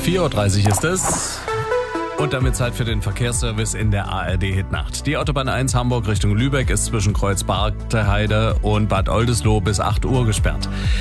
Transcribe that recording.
4:30 Uhr ist es. Und damit Zeit für den Verkehrsservice in der ARD-Hitnacht. Die Autobahn 1 Hamburg Richtung Lübeck ist zwischen Kreuz-Bargteheide und Bad Oldesloe bis 8 Uhr gesperrt.